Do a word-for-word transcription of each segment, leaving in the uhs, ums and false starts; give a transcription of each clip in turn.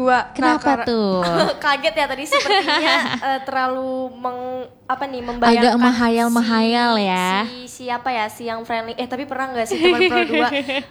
dua. Kenapa nah, tuh? Kaget ya tadi sepertinya uh, terlalu meng apa nih membayangkan agak menghayal-menghayal si, ya. Si siapa ya si yang friendly. Eh tapi pernah nggak sih teman pro dua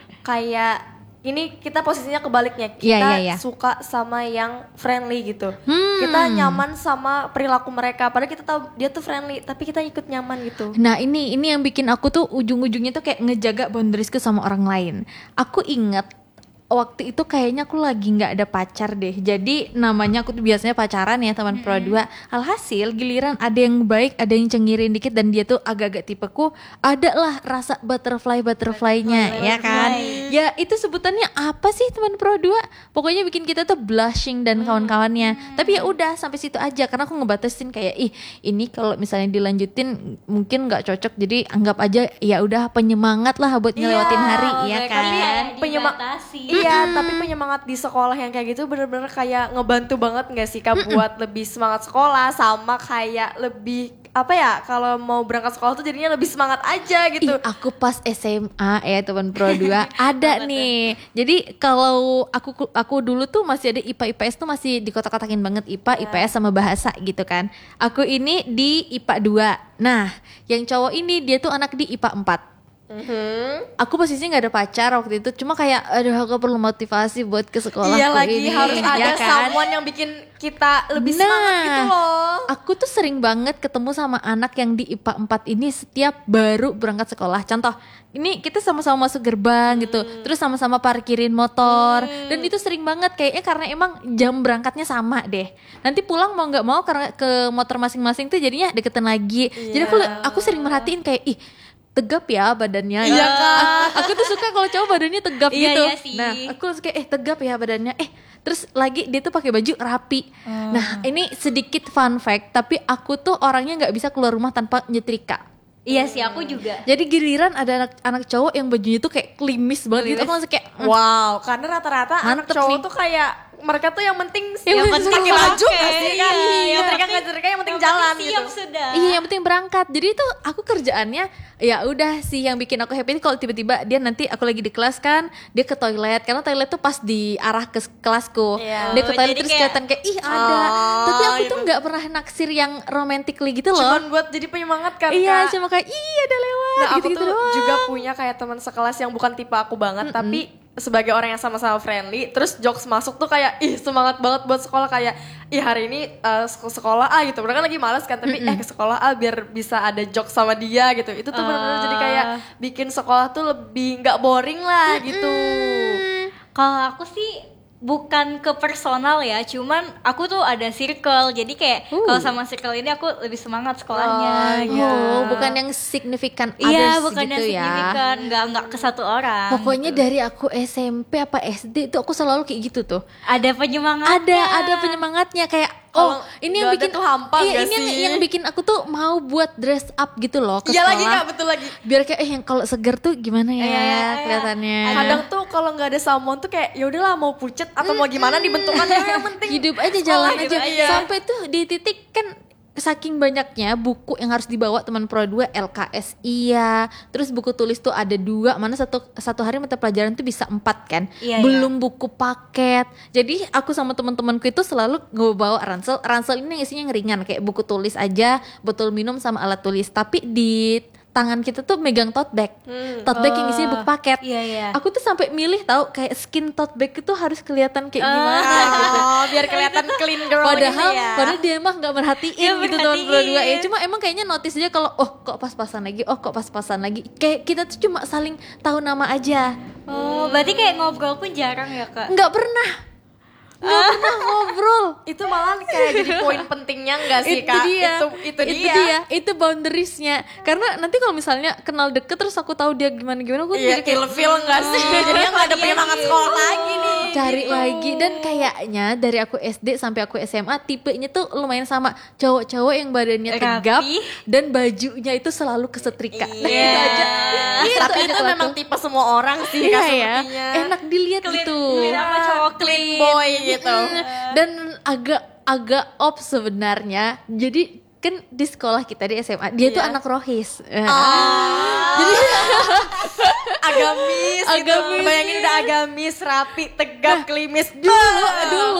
kayak ini kita posisinya kebaliknya, kita yeah, yeah, yeah. suka sama yang friendly gitu, hmm. kita nyaman sama perilaku mereka, padahal kita tahu dia tuh friendly, tapi kita ikut nyaman gitu. Nah ini ini yang bikin aku tuh ujung-ujungnya tuh kayak ngejaga boundariesku sama orang lain. Aku ingat waktu itu kayaknya aku lagi nggak ada pacar deh, jadi namanya aku tuh biasanya pacaran ya teman pro dua. Alhasil giliran ada yang baik, ada yang cengirin dikit dan dia tuh agak-agak tipeku, ada lah rasa butterfly butterfly-nya butterfly. Ya kan, ya itu sebutannya apa sih teman pro dua? Pokoknya bikin kita tuh blushing dan kawan-kawannya. Hmm. Tapi ya udah sampai situ aja karena aku ngebatasin kayak ih ini kalau misalnya dilanjutin mungkin nggak cocok, jadi anggap aja ya udah penyemangat lah buat ngelewatin yeah, hari ya kan. Penyemangat. Iya, mm-hmm. tapi penyemangat di sekolah yang kayak gitu bener-bener kayak ngebantu banget gak sih Kak mm-hmm. buat lebih semangat sekolah, sama kayak lebih apa ya, kalau mau berangkat sekolah tuh jadinya lebih semangat aja gitu. Ih, aku pas S M A ya teman pro dua ada nih. Jadi kalau aku aku dulu tuh masih ada I P A I P S tuh masih dikotak-kotakin banget, I P A I P S sama bahasa gitu kan. Aku ini di I P A dua. Nah, yang cowok ini dia tuh anak di I P A empat. Mm-hmm. Aku posisinya nggak ada pacar waktu itu, cuma kayak aduh aku perlu motivasi buat ke sekolah. Iya lagi ini. harus ada ya kan? someone yang bikin kita lebih nah, semangat gitu loh. Aku tuh sering banget ketemu sama anak yang di I P A empat ini setiap baru berangkat sekolah. Contoh, ini kita sama-sama masuk gerbang hmm. gitu, terus sama-sama parkirin motor, hmm. dan itu sering banget kayaknya karena emang jam berangkatnya sama deh. Nanti pulang mau nggak mau karena ke motor masing-masing tuh jadinya deketan lagi. Yeah. Jadi aku aku sering merhatiin kayak ih tegap ya badannya. Iya kan. Aku tuh suka kalau cowok badannya tegap iya, gitu. Iya sih. Nah, aku suka eh tegap ya badannya. Eh, terus lagi dia tuh pakai baju rapi. Hmm. Nah, ini sedikit fun fact, tapi aku tuh orangnya nggak bisa keluar rumah tanpa nyetrika. Iya sih, aku juga. Jadi giliran ada anak anak cowok yang bajunya tuh kayak klimis banget klimis. Gitu, aku langsung kayak wow, karena rata-rata anak cowok nih. Tuh kayak mereka tuh yang penting yang penting pakai baju nggak sih kan? Iya, yang penting nggak cerita, yang penting jalan gitu. Sudah. Iya, yang penting berangkat. Jadi itu aku kerjaannya ya udah sih yang bikin aku happy kalau tiba-tiba dia nanti aku lagi di kelas kan, dia ke toilet karena toilet tuh pas di arah ke kelasku. Yeah. Dia ke toilet oh, terus kayak, kelihatan kayak ih ada. Oh, tapi aku tuh nggak pernah naksir yang romantically gitu loh. Cuman buat jadi penyemangat kan. Iya, cuma kayak ih ada lewat nah, gitu-gitu aku tuh doang. juga punya kayak teman sekelas yang bukan tipe aku banget, mm-hmm. tapi sebagai orang yang sama-sama friendly, terus jokes masuk tuh kayak ih semangat banget buat sekolah, kayak ih hari ini uh, sekolah A gitu, mereka kan lagi malas kan, tapi mm-hmm. eh ke sekolah A biar bisa ada jokes sama dia gitu. Itu tuh uh. benar-benar jadi kayak bikin sekolah tuh lebih nggak boring lah mm-hmm. gitu. Kalau aku sih bukan ke personal ya, cuman aku tuh ada circle, jadi kayak uh. kalau sama circle ini aku lebih semangat sekolahnya. Oh, gitu. Oh, bukan yang signifikan others iya, bukan gitu yang signifikan, ya. nggak nggak ke satu orang. Pokoknya gitu. Dari aku S M P apa S D tuh aku selalu kayak gitu tuh. Ada penyemangatnya. Ada ada penyemangatnya kayak oh, ini yang bikin tuh hampa iya, gak ini sih? Yang, yang bikin aku tuh mau buat dress up gitu loh ke iya sekolah. Iya lagi Kak, betul lagi. Biar kayak eh yang kalau seger tuh gimana ya iya, iya, kelihatannya. Kadang tuh kalau nggak ada salmon tuh kayak ya udahlah mau pucet atau mau gimana dibentukan yang penting hidup aja jalan gitu aja. aja. Sampai tuh di titik kan saking banyaknya buku yang harus dibawa teman pro dua, L K S iya, terus buku tulis tuh ada dua, mana satu satu hari mata pelajaran tuh bisa empat kan, iya, belum iya. buku paket. Jadi aku sama teman-temanku itu selalu ngebawa ransel, ransel ini isinya ngeringan kayak buku tulis aja, botol minum sama alat tulis, tapi di tangan kita tuh megang tote bag, hmm. tote bag oh, yang isinya buku paket. Iya, iya. Aku tuh sampai milih tahu kayak skin tote bag itu harus kelihatan kayak gimana oh, gitu. Oh, biar kelihatan clean girl. Padahal, ya. padahal dia mah nggak merhatiin ya, gitu teman pro dua ya. Cuma emang kayaknya notice aja kalau oh kok pas-pasan lagi, oh kok pas-pasan lagi. Kayak kita tuh cuma saling tahu nama aja. Oh, berarti kayak ngobrol pun jarang ya Kak? Nggak pernah. Nggak pernah ngobrol. Itu malah kayak jadi poin pentingnya nggak sih itu Kak? Dia. Itu, itu, itu dia. dia. Itu boundariesnya. Karena nanti kalau misalnya kenal deket terus aku tahu dia gimana-gimana, aku iya, jadi kayak feel nggak sih? Jadinya nggak ada penyemangat sekolah lagi nih. Cari gitu. lagi. Dan kayaknya dari aku S D sampai aku S M A tipenya tuh lumayan sama, cowok-cowok yang badannya tegap rapi dan bajunya itu selalu kesetrika. Iya. Nah, itu aja. Iya, tapi itu, itu memang tipe semua orang sih iya, Kak, ya. Enak dilihat clean, gitu. Clean apa cowok clean boy gitu. Dan agak agak op sebenarnya. Jadi kan di sekolah kita di S M A dia yeah. tuh anak rohis. Oh. Jadi agamis, agamis gitu. Bayangin udah agamis, rapi, tegap, klimis dulu dulu